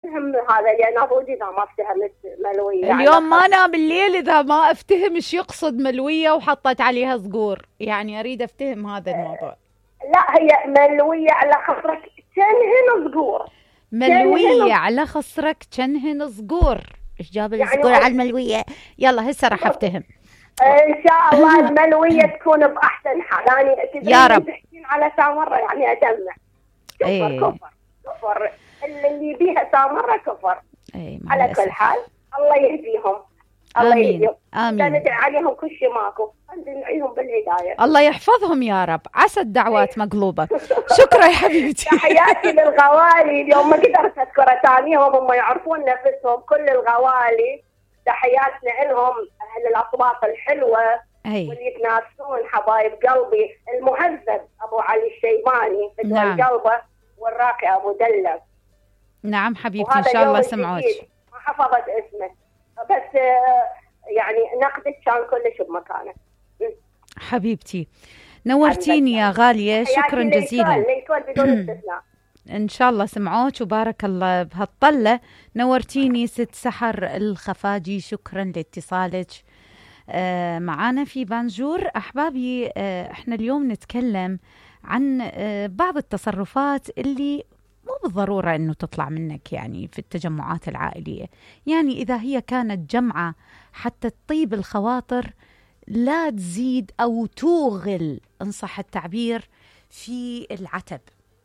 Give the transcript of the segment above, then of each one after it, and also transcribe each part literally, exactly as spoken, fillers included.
افتهم هذا، لان ابوي اذا ما افتهمت ملويه اليوم ما انام بالليل اذا ما افتهم ايش يقصد ملويه وحطت عليها صقور، يعني اريد افتهم هذا الموضوع. لا هي ملويه على خصرك كنهن صقور. ملويه على خصرك كنهن صقور. ايش جاب الصقور يعني على الملويه؟ يلا هسه راح افتهم ان شاء الله. الملويه تكون باحسن حال. يعني يا رب. تحكين على سامره يعني اجمع كفر. ايه. كفر كفر اللي بيها سامره كفر. ايه على كل حال الله يهديهم. الله يهديهم. امين. ندعي عليهم كل شيء ماكو، ندعيهم بالهدايه. الله يحفظهم يا رب. عسى الدعوات مقلوبه. شكرا يا حبيبتي. تحياتي للغوالي. اليوم ما قدرت اذكر اساميهم، هم يعرفون نفسهم. كل الغوالي تحياتنا لهم، اهل الاصوات الحلوه. أي. واللي يتناسون حبايب قلبي. المهذب ابو علي الشيباني فدوى نعم. قلبه، والراقي ابو دلب. نعم حبيبتي ان شاء الله سمعوك. ما حفظت اسمه بس يعني نقدك كان كلش بمكانه. حبيبتي نورتيني يا غاليه، شكرا جزيلا. للكل بدون استثناء. ان شاء الله سمعوك وبارك الله بهالطله. نورتيني ست سحر الخفاجي، شكرا لاتصالك آه معانا في بانجور. احبابي آه احنا اليوم نتكلم عن آه بعض التصرفات اللي مو بالضرورة أنه تطلع منك يعني في التجمعات العائلية. يعني إذا هي كانت جمعة حتى تطيب الخواطر، لا تزيد أو توغل إن صح التعبير في العتب.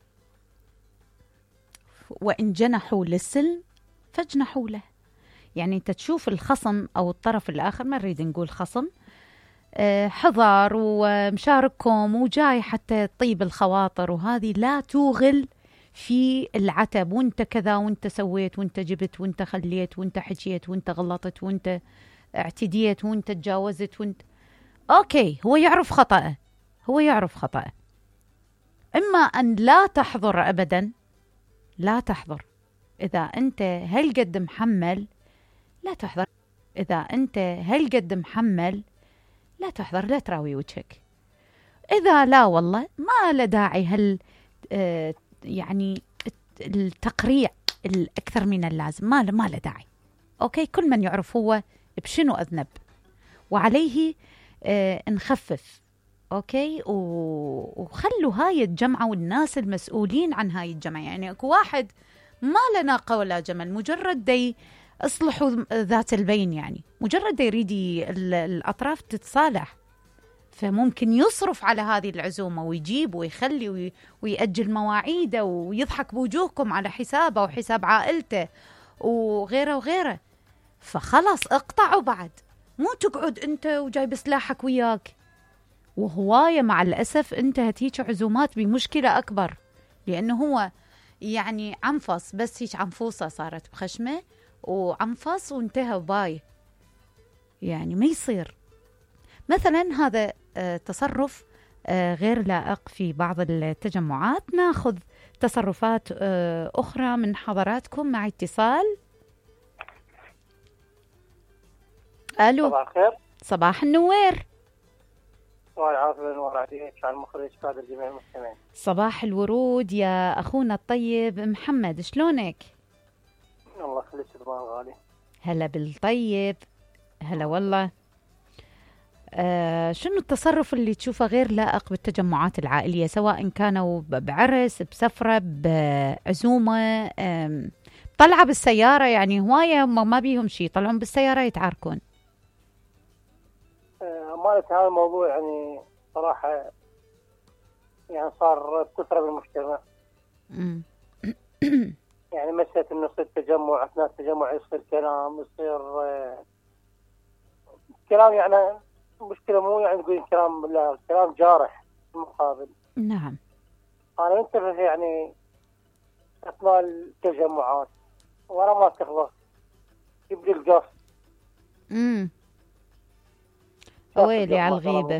وإن جنحوا للسلم فاجنحوا له. يعني أنت تشوف الخصم أو الطرف الآخر، ما نريد نقول خصم، حضر ومشارككم وجاي حتى تطيب الخواطر، وهذه لا توغل في العتب. وانت كذا وانت سويت وانت جبت وانت خليت وانت حكيت وانت غلطت وانت اعتديت وانت تجاوزت وانت اوكي. هو يعرف خطأه، هو يعرف خطأه. اما ان لا تحضر ابدا، لا تحضر. اذا انت هالقد محمل لا تحضر. اذا انت هالقد محمل لا تحضر، لا تراوي وجهك. اذا لا والله ما له داعي هل اه يعني التقريع الأكثر من اللازم، ما له ما له داعي. أوكي، كل من يعرف هو بشنو أذنب، وعليه آه نخفف. أوكي، وخلوا هاي الجمعة والناس المسؤولين عن هاي الجمعة. يعني أكو واحد ما له ناقة ولا جمل، مجرد دي اصلحوا ذات البين، يعني مجرد دي يريد الأطراف تتصالح، فممكن يصرف على هذه العزومة ويجيب ويخلي ويأجل مواعيده ويضحك بوجوهكم على حسابه وحساب عائلته وغيره وغيره. فخلاص اقطعوا بعد، مو تقعد انت وجايب سلاحك وياك. وهواية مع الأسف انتهت هيك عزومات بمشكلة أكبر، لأنه هو يعني عنفص، بس هيك عنفوصة صارت بخشمه وعنفص وانتهى باي. يعني ما يصير. مثلا هذا آه تصرف آه غير لائق في بعض التجمعات. ناخذ تصرفات آه أخرى من حضراتكم. مع اتصال. ألو، صباح الخير. صباح النوير. صباح العافية والنور عليك على المخرج كادر جميع المستمعين. صباح الورود يا أخونا الطيب محمد، شلونك؟ الله يخليك طبعا غالي. هلا بالطيب، هلا والله. آه شنو التصرف اللي تشوفه غير لائق بالتجمعات العائلية، سواء كانوا بعرس، بسفرة، بعزومة، طلعة بالسيارة؟ يعني هواية هم ما بيهم شيء، طلعون بالسيارة يتعاركون. آه مالت هذا الموضوع يعني صراحة يعني صار بكثرة بالمجتمع. يعني مسألة انه يصير تجمع، اثناء التجمع يصير كلام، يصير آه كلام يعني مشكلة، مو يعني تقول كلام، لا كلام جارح المقابل. نعم. أنا انتبه يعني أثناء التجمعات ورا ما تخلص يبدي القص. امم ويلي على الغيبة.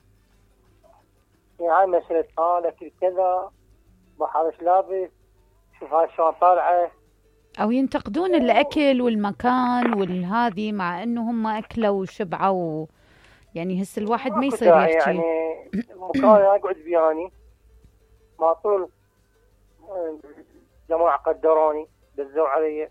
يعني مسألة هالك كذا بحرش لابس، شوف هاي شلون طالعة، أو ينتقدون الأكل والمكان والهذي، مع إنه هم أكلوا وشبعوا. يعني هسه الواحد ما يصير يحكي. يعني المكان أقعد بياني ما طول جماعة قدروني دزوا علي